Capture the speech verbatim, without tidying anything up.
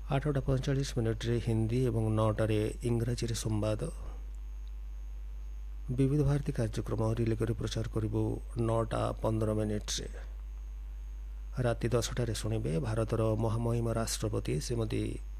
आठटा पैंचाश मिनिट रे हिंदी एवं नौटारे इंग्राजी रे संवाद। विविध भारती कार्यक्रम रिले कर प्रचार करिबो नौटा पंद्रह मिनिट रे। राति दसटारे शुणिबे भारतर महामहिम राष्ट्रपति श्रीमती